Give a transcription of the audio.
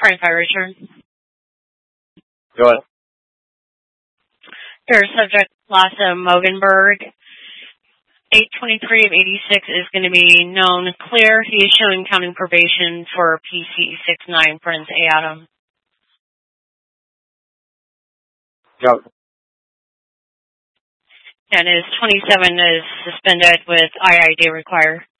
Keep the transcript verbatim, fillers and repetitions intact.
twenty-five, Richard. Go ahead. Your subject, Lasse Mogenberg, eight twenty-three of eighty-six, is going to be known clear. He is showing counting probation for P C six nine, Prince Adam. Go. And his twenty-seven is suspended with I I D required.